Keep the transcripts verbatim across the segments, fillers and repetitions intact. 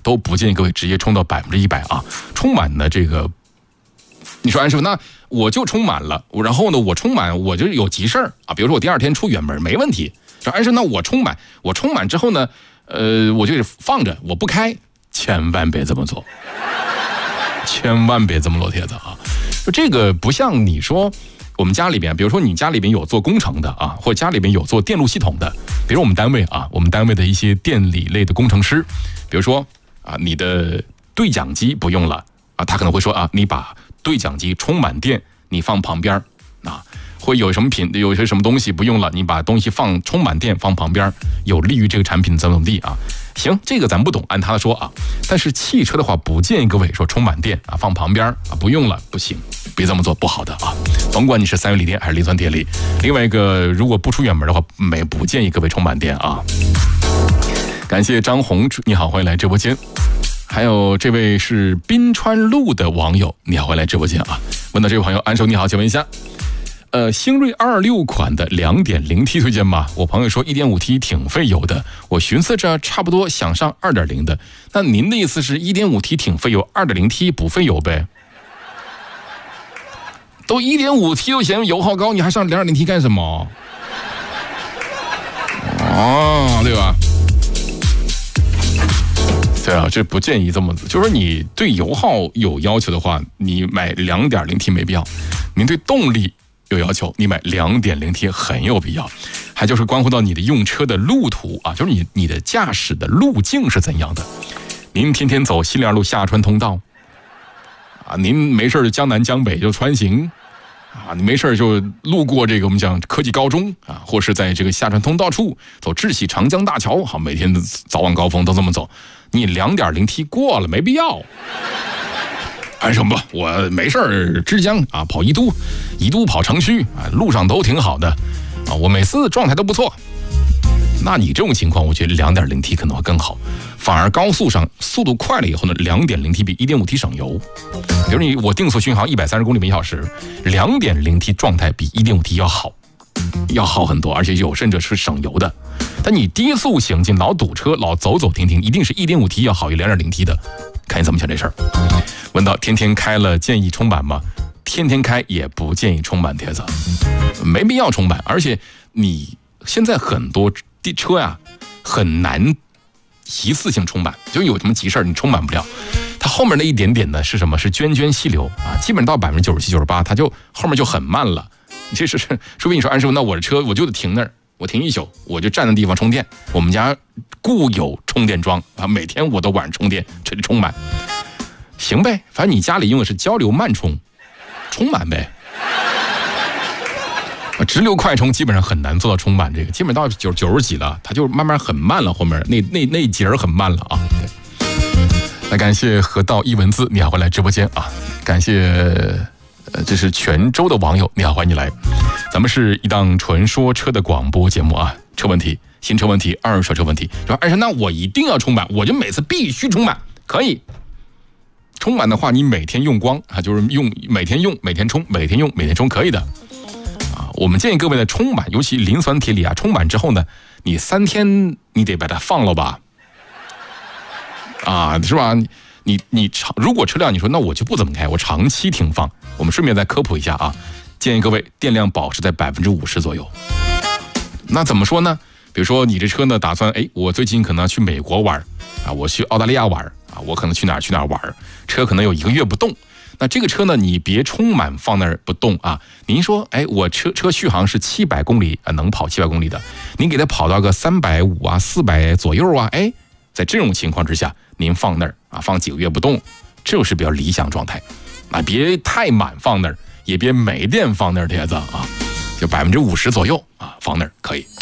都不建议各位直接充到百分之一百啊。充满的这个，你说安师傅，那我就充满了，然后呢，我充满我就有急事儿啊，比如说我第二天出远门没问题。说安师傅，那我充满，我充满之后呢，呃，我就放着，我不开，千万别这么做，千万别这么落帖子啊！这个不像你说我们家里边，比如说你家里边有做工程的啊，或者家里边有做电路系统的，比如我们单位啊，我们单位的一些电理类的工程师，比如说啊，你的对讲机不用了啊，他可能会说啊，你把对讲机充满电，你放旁边啊。会有什么品，有些什么东西不用了，你把东西放充满电放旁边，有利于这个产品怎么怎么地啊？行，这个咱不懂，按他的说啊。但是汽车的话，不建议各位说充满电啊放旁边啊，不用了不行，别这么做，不好的啊。甭管你是三元锂电还是磷酸铁锂。另外一个，如果不出远门的话，没不建议各位充满电啊。感谢张红，你好，欢迎来直播间。还有这位是滨川路的网友，你好，欢迎来直播间啊。问到这位朋友，安手你好，请问一下。呃，星瑞二六款的 两点零 T 推荐吗？我朋友说 一点五 T 挺费油的，我寻思着差不多想上 二点零 的。那您的意思是 一点五 T 挺费油， 二点零 T 不费油呗？都 一点五 T 都嫌油耗高，你还上 两点零 T 干什么？哦，对吧？对啊，这不建议这么，就是说你对油耗有要求的话，你买 两点零 T 没必要。您对动力有要求，你买 两点零 T 很有必要。还就是关乎到你的用车的路途啊，就是你你的驾驶的路径是怎样的。您天天走西两路下川通道啊，您没事就江南江北就穿行啊，你没事就路过这个我们讲科技高中啊，或是在这个下川通道处走智喜长江大桥，好，每天的早晚高峰都这么走，你 两点零 T 过了没必要。哎，什么不？我没事儿，枝江啊，跑宜都，宜都跑城区啊，路上都挺好的啊，我每次状态都不错。那你这种情况，我觉得 两点零 T 可能会更好，反而高速上速度快了以后呢 ，两点零 T 比 一点五 T 省油。比如你我定速巡航一百三十公里每小时 ，两点零 T 状态比 一点五 T 要好，要好很多，而且有甚者是省油的。但你低速行进老堵车老走走停停，一定是 一点五 T 要好于 两点零 T 的。看你怎么想这事儿。问到天天开了建议充满吗？天天开也不建议充满，帖子没必要充满。而且你现在很多车呀很难一次性充满，就有什么急事儿你充满不了。它后面那一点点呢是什么？是涓涓细流啊，基本到百分之九十七、九十八，它就后面就很慢了。这是除非你说安师傅，那我的车我就得停那儿，我停一宿，我就站在地方充电。我们家固有充电桩啊，每天我都晚上充电，这里充满。行呗，反正你家里用的是交流慢充，充满呗。直流快充基本上很难做到充满，这个基本到九九十几了，它就慢慢很慢了，后面那那那节儿很慢了啊。对，那感谢河道一文字，你好，欢迎来直播间啊！感谢，呃，这是泉州的网友，你好，欢迎你来。咱们是一档纯说车的广播节目啊，车问题、新车问题、二手车问题。说，哎，那我一定要充满，我就每次必须充满，可以。充满的话，你每天用光啊，就是用每天用，每天充，每天用，每天充，可以的。啊，我们建议各位呢，充满，尤其磷酸铁锂啊，充满之后呢，你三天你得把它放了吧，啊，是吧？你你长如果车辆你说那我就不怎么开，我长期停放，我们顺便再科普一下啊，建议各位电量保持在百分之五十左右。那怎么说呢？比如说你这车呢，打算哎，我最近可能要去美国玩啊，我去澳大利亚玩啊，我可能去哪儿去哪儿玩，车可能有一个月不动。那这个车呢，你别充满放那儿不动啊。您说，哎，我车车续航是七百公里啊，能跑七百公里的，您给它跑到个三百五啊、四百左右啊，哎，在这种情况之下，您放那儿啊，放几个月不动，这就是比较理想状态。啊，别太满放那儿，也别没电放那儿，铁子啊，就百分之五十左右啊，放那儿可以。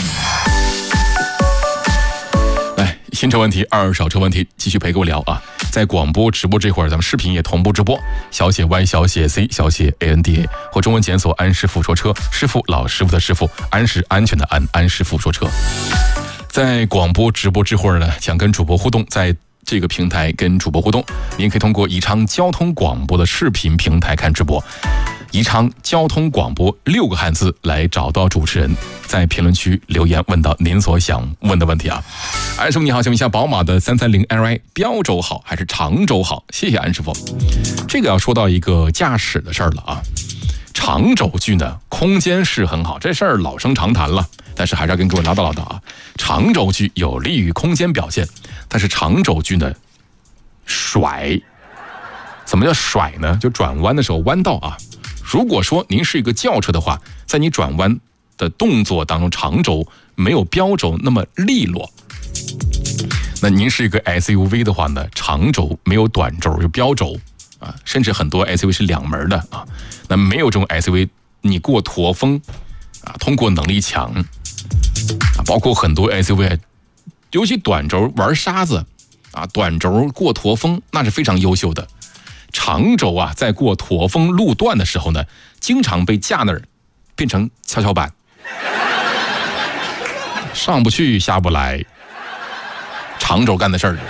来，新车问题、二手车问题，继续陪各位聊啊。在广播直播这会儿，咱们视频也同步直播，小写 Y 小写 C 小写 A N D A 或中文检索安师傅说车，师傅老师傅的师傅，安是安全的安，安师傅说车。在广播直播这会儿呢，想跟主播互动，在这个平台跟主播互动，您可以通过宜昌交通广播的视频平台看直播， 宜昌交通广播六个汉字来找到主持人，在评论区留言问到您所想问的问题啊。安师傅你好，请问一下，宝马的三三零 L I 标轴好还是长轴好？谢谢安师傅。这个要说到一个驾驶的事儿了啊。长轴距呢，空间是很好，这事儿老生常谈了，但是还是要跟各位唠叨唠叨啊。长轴距有利于空间表现，但是长轴距呢，甩。怎么叫甩呢？就转弯的时候弯道啊。如果说您是一个轿车的话，在你转弯的动作当中，长轴没有标轴那么利落。那您是一个 S U V 的话呢，长轴没有短轴就标轴啊，甚至很多 S U V 是两门的啊。那没有这种 S U V， 你过驼峰啊，通过能力强啊，包括很多 S U V， 尤其短轴玩沙子啊，短轴过驼峰那是非常优秀的。长轴啊，在过驼峰路段的时候呢，经常被架那儿变成跷跷板，上不去下不来。长轴干的事儿。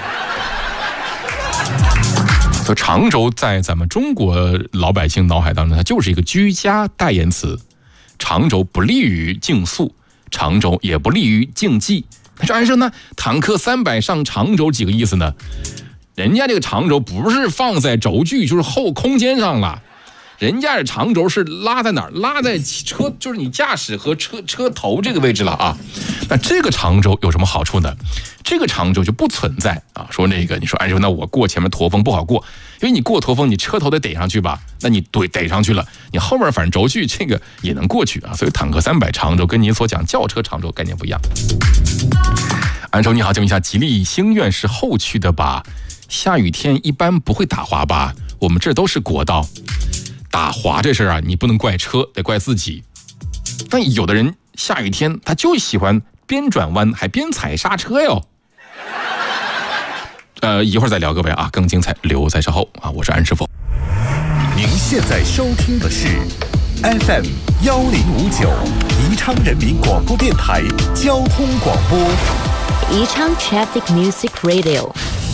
所以长轴在咱们中国老百姓脑海当中，它就是一个居家代言词。长轴不利于竞速，长轴也不利于竞技。但是按说呢，坦克三百上长轴几个意思呢？人家这个长轴不是放在轴距，就是后空间上了。人家的长轴是拉在哪儿？拉在车，就是你驾驶和车车头这个位置了啊。那这个长轴有什么好处呢？这个长轴就不存在啊。说那个，你说，哎，那我过前面驼峰不好过，因为你过驼峰，你车头得逮上去吧？那你怼逮上去了，你后面反正轴距这个也能过去啊。所以坦克三百长轴跟您所讲轿车长轴概念不一样。安州你好，请问一下，吉利星愿是后驱的吧？下雨天一般不会打滑吧？我们这都是国道，打滑这事啊，你不能怪车，得怪自己。但有的人下雨天他就喜欢边转弯还边踩刹车哟。呃，一会儿再聊各位啊，更精彩留在稍后啊。我是安师傅。 您现在收听的是 F M 幺零五九宜昌人民广播电台交通广播。 宜昌 Traffic Music Radio。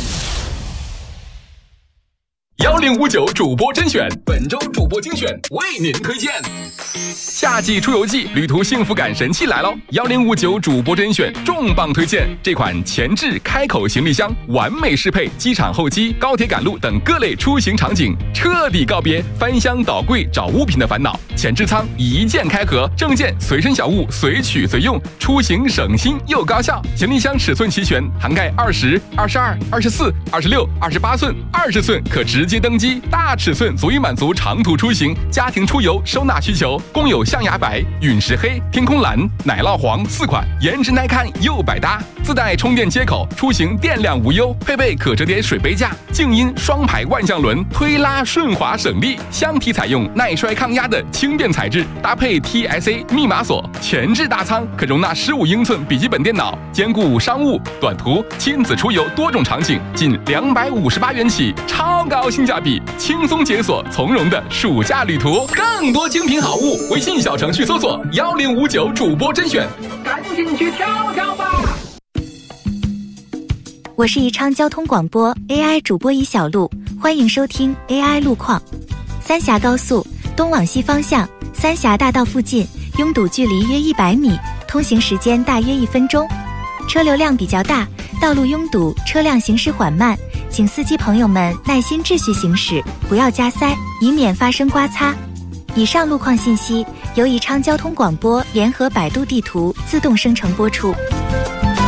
幺零五九主播甄选，本周主播精选为您推荐。夏季出游季，旅途幸福感神器来喽！幺零五九主播甄选重磅推荐，这款前置开口行李箱完美适配机场候机、高铁赶路等各类出行场景，彻底告别翻箱倒柜找物品的烦恼。前置舱一键开合，证件随身小物随取随用，出行省心又高效。行李箱尺寸齐全，涵盖二十、二十二、二十四、二十六、二十八寸、二十寸，可直接登机，大尺寸足以满足长途出行、家庭出游收纳需求。共有象牙白、陨石黑、天空蓝、奶酪黄四款，颜值耐看又百搭。自带充电接口，出行电量无忧。配备可折叠水杯架、静音双排万向轮，推拉顺滑省力。箱体采用耐摔抗压的轻便材质，搭配 T S A 密码锁。前置大舱可容纳十五英寸笔记本电脑，兼顾商务、短途、亲子出游多种场景，仅两百五十八元起，超高性价比，轻松解锁从容的暑假旅途。更多精品好物，微信小程序搜索幺零五九主播甄选，赶紧去挑挑吧。 我是宜昌交通广播 A I 主播宜小璐，欢迎收听 A I 路况。三峡高速东往西方向，三峡大道附近拥堵距离约一百米，通行时间大约一分钟，车流量比较大，道路拥堵，车辆行驶缓慢，请司机朋友们耐心秩序行驶，不要加塞，以免发生刮擦。以上路况信息由宜昌交通广播联合百度地图自动生成播出。